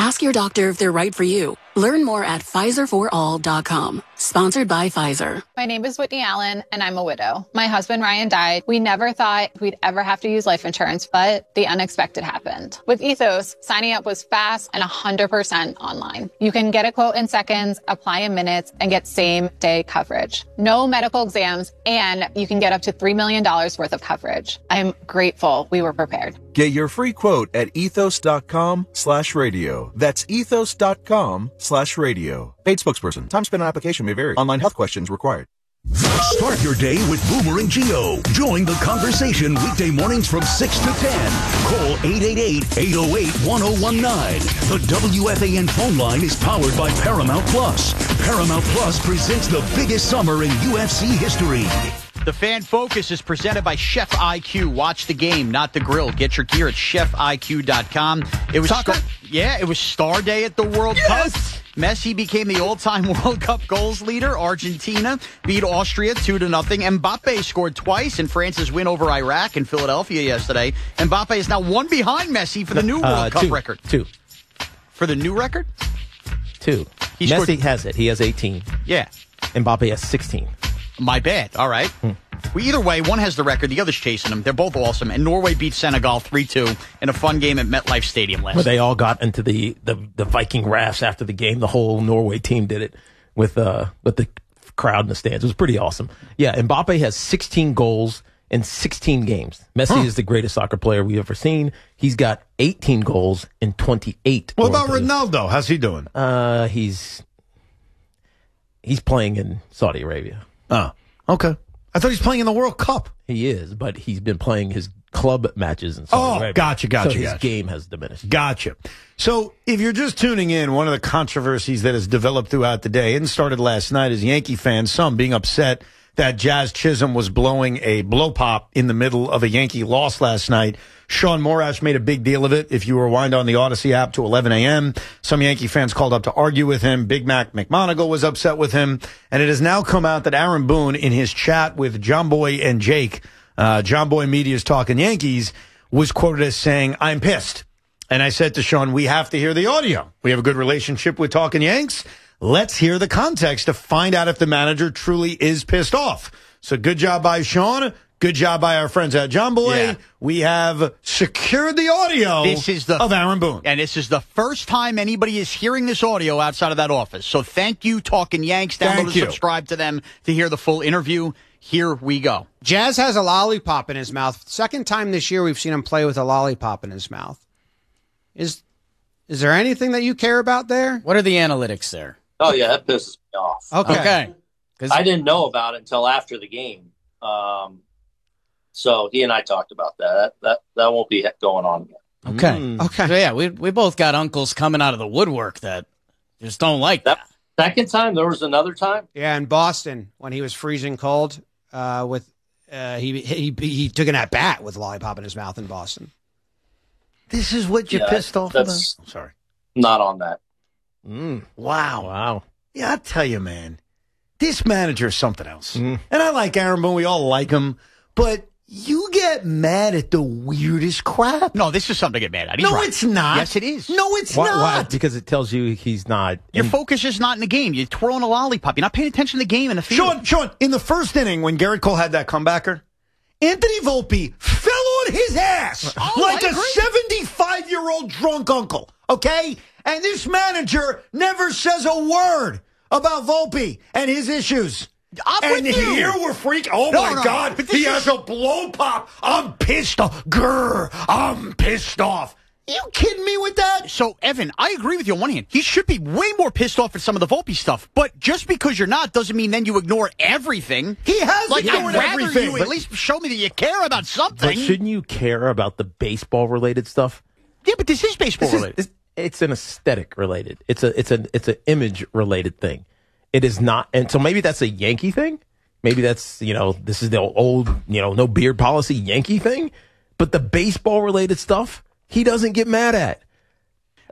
Ask your doctor if they're right for you. Learn more at PfizerForAll.com. Sponsored by Pfizer. My name is Whitney Allen, and I'm a widow. My husband, Ryan, died. We never thought we'd ever have to use life insurance, but the unexpected happened. With Ethos, signing up was fast and 100% online. You can get a quote in seconds, apply in minutes, and get same-day coverage. No medical exams, and you can get up to $3 million worth of coverage. I'm grateful we were prepared. Get your free quote at ethos.com/radio. That's ethos.com/radio. Paid spokesperson. Time spent on application may vary. Online health questions required. Start your day with Boomer and Gio. Join the conversation weekday mornings from 6 to 10. Call 888-808-1019. The WFAN phone line is powered by Paramount Plus. Paramount Plus presents the biggest summer in UFC history. The Fan Focus is presented by Chef IQ. Watch the game, not the grill. Get your gear at chefiq.com. It was it was Star Day at the World Cup. Messi became the all-time World Cup goals leader. Argentina beat Austria 2-0. Mbappe scored twice in France's win over Iraq in Philadelphia yesterday. Mbappe is now one behind Messi for the new World Cup record. Two. For the new record? Two. Messi has it. He has 18. Yeah. Mbappe has 16. My bad. All right. Well, either way, one has the record, the other's chasing him. They're both awesome. And Norway beat Senegal 3-2 in a fun game at MetLife Stadium last night. Where they all got into the Viking rafts after the game. The whole Norway team did it with the crowd in the stands. It was pretty awesome. Yeah, Mbappe has 16 goals in 16 games. Messi is the greatest soccer player we've ever seen. He's got 18 goals in 28. What about Ronaldo? How's he doing? He's playing in Saudi Arabia. Oh, okay. I thought he's playing in the World Cup. He is, but he's been playing his club matches in Saudi Arabia. Gotcha. So his game has diminished. Gotcha. So if you're just tuning in, one of the controversies that has developed throughout the day and started last night is Yankee fans, some being upset that Jazz Chisholm was blowing a blow pop in the middle of a Yankee loss last night. Sean Morash made a big deal of it. If you rewind on the Odyssey app to 11 a.m., some Yankee fans called up to argue with him. Big Mac McMonagle was upset with him. And it has now come out that Aaron Boone, in his chat with John Boy and Jake, John Boy Media's Talking Yankees, was quoted as saying, "I'm pissed." And I said to Sean, we have to hear the audio. We have a good relationship with Talking Yanks. Let's hear the context to find out if the manager truly is pissed off. So good job by Sean. Good job by our friends at John Boy. Yeah. We have secured the audio of Aaron Boone. And this is the first time anybody is hearing this audio outside of that office. So thank you, Talking Yanks. Download and subscribe to them to hear the full interview. Here we go. Jazz has a lollipop in his mouth. Second time this year we've seen him play with a lollipop in his mouth. Is there anything that you care about there? What are the analytics there? Oh, yeah, that pisses me off. Okay. I didn't know about it until after the game. So he and I talked about that. That won't be going on again. Okay. So yeah, we both got uncles coming out of the woodwork that just don't like that. Second time, there was another time. Yeah, in Boston when he was freezing cold, he took an at bat with a lollipop in his mouth in Boston. This is what you're pissed off about? Sorry, not on that. Wow. Yeah, I tell you, man, this manager is something else. And I like Aaron Boone. We all like him, but. You get mad at the weirdest crap. No, this is something to get mad at. It's not. Yes, it is. No, it's not. Why? Because it tells you he's not. Your focus is not in the game. You're twirling a lollipop. You're not paying attention to the game in the field. Sean, in the first inning when Garrett Cole had that comebacker, Anthony Volpe fell on his ass like a 75-year-old drunk uncle, okay? And this manager never says a word about Volpe and his issues. And here we're freaking. Oh, my God. He has a blow pop. I'm pissed off. I'm pissed off. You kidding me with that? So, Evan, I agree with you on one hand. He should be way more pissed off at some of the Volpe stuff. But just because you're not doesn't mean then you ignore everything. He has ignored everything. You at least show me that you care about something. But shouldn't you care about the baseball-related stuff? Yeah, but this is baseball-related. It's an aesthetic-related. It's an image-related thing. It is not, and so maybe that's a Yankee thing. Maybe that's, this is the old, no beard policy Yankee thing. But the baseball-related stuff, he doesn't get mad at.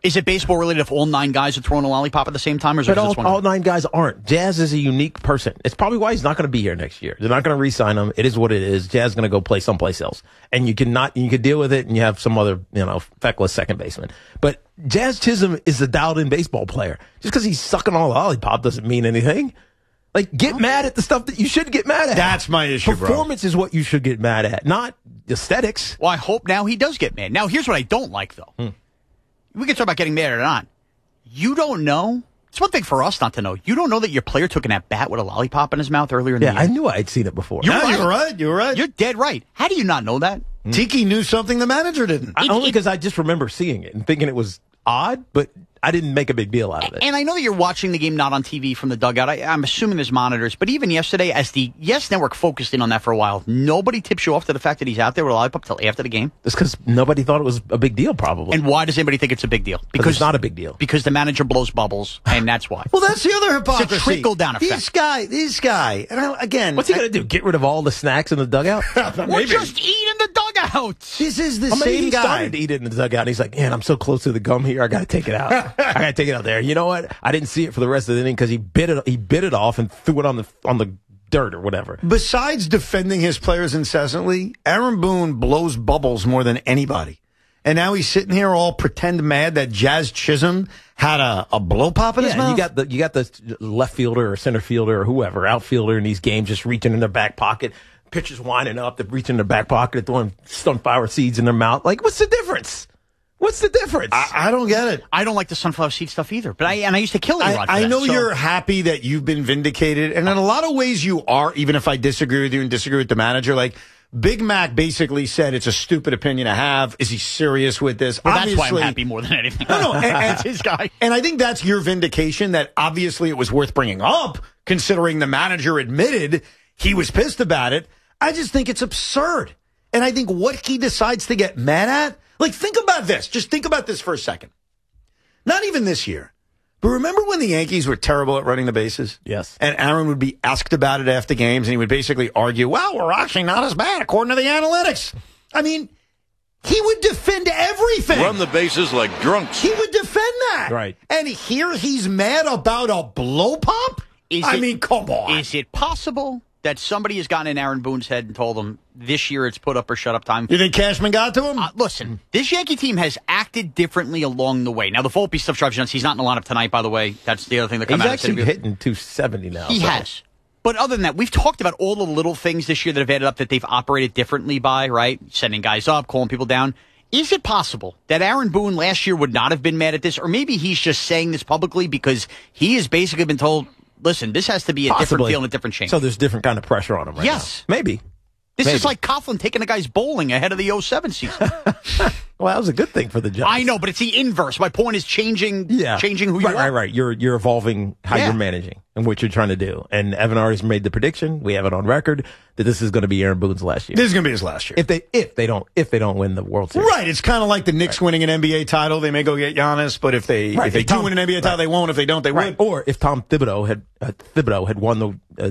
Is it baseball related if all 9 guys are throwing a lollipop at the same time, or is it But just one? all 9 guys aren't. Jazz is a unique person. It's probably why he's not going to be here next year. They're not going to re-sign him. It is what it is. Jazz is going to go play someplace else. And you can deal with it, and you have some other, feckless second baseman. But Jazz Chisholm is a dialed-in baseball player. Just because he's sucking all the lollipop doesn't mean anything. Like, get mad at the stuff that you should get mad at. That's my issue, Performance is what you should get mad at, not aesthetics. Well, I hope now he does get mad. Now, here's what I don't like, though. We can talk about getting mad or not. You don't know. It's one thing for us not to know. You don't know that your player took an at-bat with a lollipop in his mouth earlier in the year. I knew I'd seen it before. You're right. You're dead right. How do you not know that? Tiki knew something the manager didn't. Only because I just remember seeing it and thinking it was odd, but I didn't make a big deal out of it. And I know that you're watching the game not on TV from the dugout. I'm assuming there's monitors. But even yesterday, as the Yes Network focused in on that for a while, nobody tips you off to the fact that he's out there with a lollipop till after the game. It's because nobody thought it was a big deal, probably. And why does anybody think it's a big deal? Because it's not a big deal. Because the manager blows bubbles, and that's why. Well, that's the other hypocrisy. It's a trickle-down effect. This guy. And again. What's he going to do? Get rid of all the snacks in the dugout? Or just eat in the dugout. This is the Maybe same he guy. started to eat it in the dugout, and he's like, man, I'm so close to the gum here, I got to take it out. I got to take it out there. You know what? I didn't see it for the rest of the inning because he bit it off and threw it on the dirt or whatever. Besides defending his players incessantly, Aaron Boone blows bubbles more than anybody. And now he's sitting here all pretend mad that Jazz Chisholm had a blow pop in his mouth. You got the left fielder or center fielder or whoever, outfielder in these games just reaching in their back pocket. Pitchers winding up, they're reaching in their back pocket, throwing sunflower seeds in their mouth. Like, what's the difference? What's the difference? I don't get it. I don't like the sunflower seed stuff either. But I used to kill A-Rod for I that, know so. you're happy that you've been vindicated, and in a lot of ways you are, even if I disagree with you and disagree with the manager. Like, Big Mac basically said it's a stupid opinion to have. Is he serious with this? Well, that's why I'm happy more than anything. No, That's his guy. And I think that's your vindication, that obviously it was worth bringing up, considering the manager admitted he was pissed about it. I just think it's absurd. And I think what he decides to get mad at, like, think about this. Just think about this for a second. Not even this year. But remember when the Yankees were terrible at running the bases? Yes. And Aaron would be asked about it after games, and he would basically argue, well, we're actually not as bad according to the analytics. I mean, he would defend everything. Run the bases like drunks. He would defend that. Right. And here he's mad about a blow pop? I mean, come on. Is it possible that somebody has gotten in Aaron Boone's head and told him this year it's put up or shut up time? You think Cashman got to him? Listen, this Yankee team has acted differently along the way. Now, the Volpe stuff drives you nuts. He's not in the lineup tonight, by the way. That's the other thing that comes out of He's actually hitting 270 now. He has. But other than that, we've talked about all the little things this year that have added up that they've operated differently by, right? Sending guys up, calling people down. Is it possible that Aaron Boone last year would not have been mad at this? Or maybe he's just saying this publicly because he has basically been told, listen, this has to be a different deal and a different change. So there's different kind of pressure on him right now. Maybe. This is like Coughlin taking the guys bowling ahead of the 07 season. Well, that was a good thing for the Giants. I know, but it's the inverse. My point is changing who you are. Right. You're evolving how you're managing and what you're trying to do. And Evan already made the prediction. We have it on record that this is going to be Aaron Boone's last year. This is going to be his last year. If they don't win the World Series. Right. It's kind of like the Knicks winning an NBA title. They may go get Giannis, but if they do win an NBA title, they won't. If they don't, they won't. Or if Tom Thibodeau had won the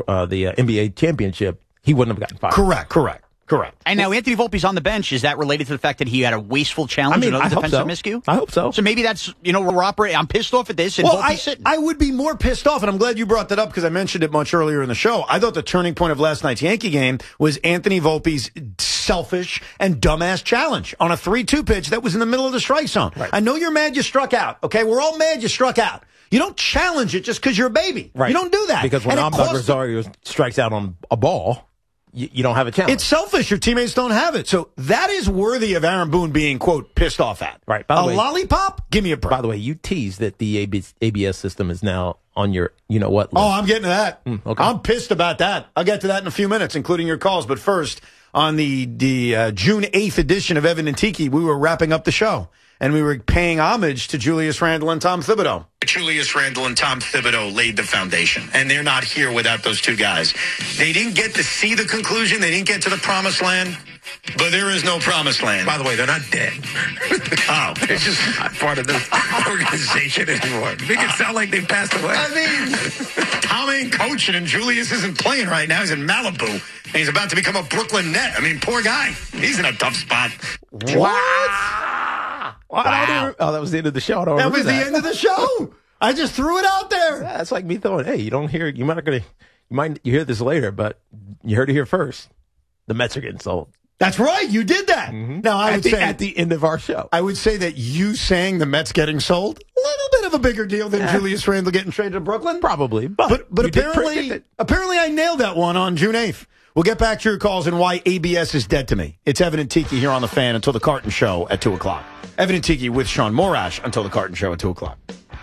NBA championship, he wouldn't have gotten fired. Correct. And now Anthony Volpe's on the bench. Is that related to the fact that he had a wasteful challenge and another defensive miscue? I hope so. So maybe that's, we're operating. I'm pissed off at this, and Volpe's sitting. I would be more pissed off, and I'm glad you brought that up because I mentioned it much earlier in the show. I thought the turning point of last night's Yankee game was Anthony Volpe's selfish and dumbass challenge on a 3-2 pitch that was in the middle of the strike zone. Right. I know you're mad you struck out. Okay, we're all mad you struck out. You don't challenge it just because you're a baby. Right. You don't do that. Because when Amed Rosario strikes out on a ball, you don't have a challenge. It's selfish. Your teammates don't have it. So that is worthy of Aaron Boone being, quote, pissed off at. Right. By the way, lollipop? Give me a break. By the way, you teased that the ABS system is now on your you-know-what list. Oh, I'm getting to that. Okay. I'm pissed about that. I'll get to that in a few minutes, including your calls. But first, on the June 8th edition of Evan and Tiki, we were wrapping up the show. And we were paying homage to Julius Randle and Tom Thibodeau. Julius Randle and Tom Thibodeau laid the foundation, and they're not here without those two guys. They didn't get to see the conclusion. They didn't get to the promised land, but there is no promised land. By the way, they're not dead. Oh, it's just not part of the organization anymore. Make it sound like they passed away. I mean, Tom ain't coaching, and Julius isn't playing right now. He's in Malibu, and he's about to become a Brooklyn Net. I mean, poor guy. He's in a tough spot. What? Wow. Oh, that was the end of the show. That was the end of the show. I just threw it out there. Yeah, it's like me throwing, hey, you don't hear it. You hear this later, but you heard it here first. The Mets are getting sold. That's right. You did that. Mm-hmm. Now, I would say at the end of our show, I would say that you saying the Mets getting sold, a little bit of a bigger deal than Julius Randle getting traded to Brooklyn. Probably. But apparently I nailed that one on June 8th. We'll get back to your calls and why ABS is dead to me. It's Evan and Tiki here on The Fan until the Carton Show at 2 o'clock. Evan and Tiki with Sean Morash until the Carton Show at 2 o'clock.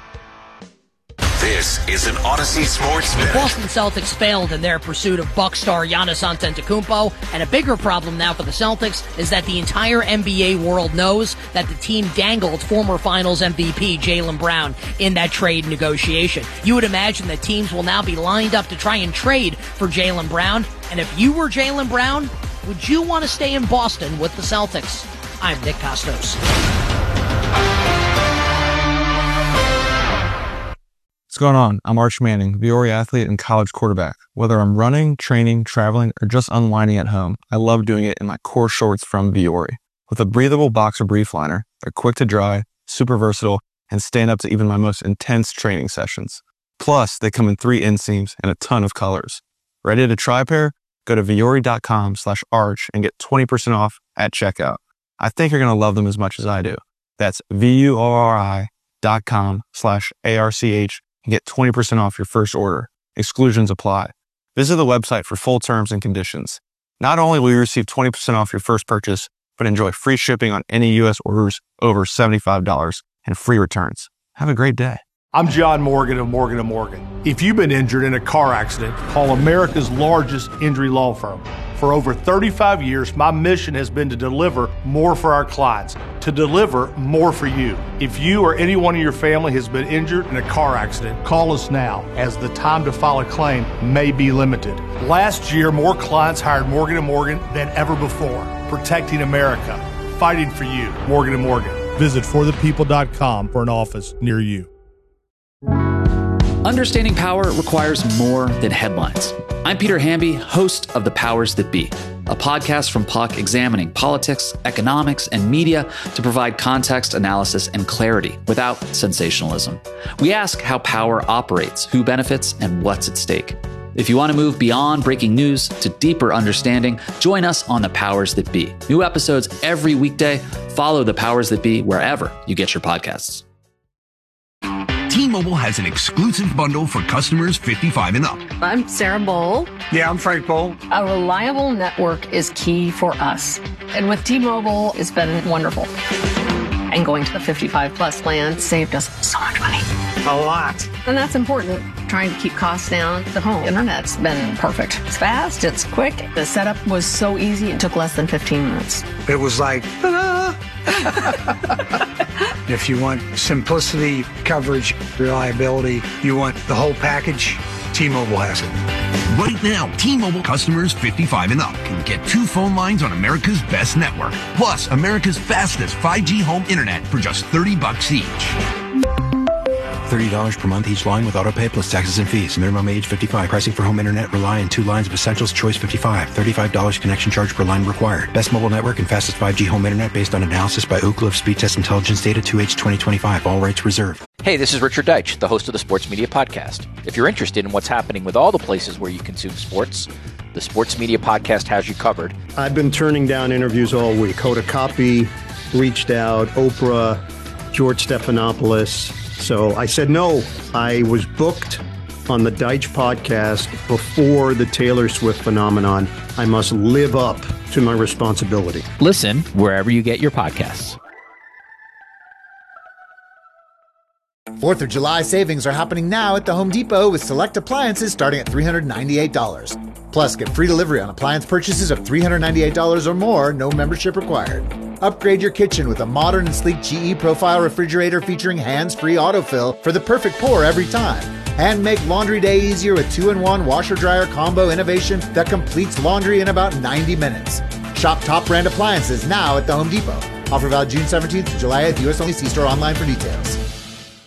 This is an Odyssey Sports Minute. The Boston Celtics failed in their pursuit of Buck star Giannis Antetokounmpo, and a bigger problem now for the Celtics is that the entire NBA world knows that the team dangled former Finals MVP Jaylen Brown in that trade negotiation. You would imagine that teams will now be lined up to try and trade for Jaylen Brown, and if you were Jaylen Brown, would you want to stay in Boston with the Celtics? I'm Nick Costos. What's going on? I'm Arch Manning, Viore athlete and college quarterback. Whether I'm running, training, traveling, or just unwinding at home, I love doing it in my core shorts from Viore. With a breathable boxer brief liner, they're quick to dry, super versatile, and stand up to even my most intense training sessions. Plus, they come in 3 inseams and a ton of colors. Ready to try a pair? Go to Viore.com/arch and get 20% off at checkout. I think you're going to love them as much as I do. That's VUORI.com/ARCH and get 20% off your first order. Exclusions apply. Visit the website for full terms and conditions. Not only will you receive 20% off your first purchase, but enjoy free shipping on any U.S. orders over $75 and free returns. Have a great day. I'm John Morgan of Morgan & Morgan. If you've been injured in a car accident, call America's largest injury law firm. For over 35 years, my mission has been to deliver more for our clients, to deliver more for you. If you or anyone in your family has been injured in a car accident, call us now, as the time to file a claim may be limited. Last year, more clients hired Morgan & Morgan than ever before, protecting America, fighting for you. Morgan & Morgan. Visit forthepeople.com for an office near you. Understanding power requires more than headlines. I'm Peter Hamby, host of The Powers That Be, a podcast from Puck examining politics, economics, and media to provide context, analysis, and clarity without sensationalism. We ask how power operates, who benefits, and what's at stake. If you want to move beyond breaking news to deeper understanding, join us on The Powers That Be. New episodes every weekday. Follow The Powers That Be wherever you get your podcasts. T-Mobile has an exclusive bundle for customers 55 and up. I'm Sarah Bowl. Yeah, I'm Frank Bowl. A reliable network is key for us. And with T-Mobile, it's been wonderful. And going to the 55 plus plan saved us so much money. A lot. And that's important. Trying to keep costs down. The home internet's been perfect. It's fast, it's quick. The setup was so easy, it took less than 15 minutes. It was like, ta-da! If you want simplicity, coverage, reliability, you want the whole package, T-Mobile has it. Right now, T-Mobile customers 55 and up can get 2 phone lines on America's best network, plus America's fastest 5G home internet for just $30 each. $30 per month each line with autopay plus taxes and fees. Minimum age 55. Pricing for home internet rely on 2 lines of essentials. Choice 55. $35 connection charge per line required. Best mobile network and fastest 5G home internet based on analysis by Ookla of Speed Test Intelligence data 2H 2025. All rights reserved. Hey, this is Richard Deitch, the host of the Sports Media Podcast. If you're interested in what's happening with all the places where you consume sports, the Sports Media Podcast has you covered. I've been turning down interviews all week. Hoda Kotb reached out, Oprah, George Stephanopoulos. So I said no. I was booked on the Deitch podcast before the Taylor Swift phenomenon. I must live up to my responsibility. Listen wherever you get your podcasts. 4th of July savings are happening now at the Home Depot with select appliances starting at $398. Plus, get free delivery on appliance purchases of $398 or more, no membership required. Upgrade your kitchen with a modern and sleek GE Profile refrigerator featuring hands-free autofill for the perfect pour every time. And make laundry day easier with 2-in-1 washer-dryer combo innovation that completes laundry in about 90 minutes. Shop top brand appliances now at the Home Depot. Offer valid June 17th to July 8th. U.S. only. See store online for details.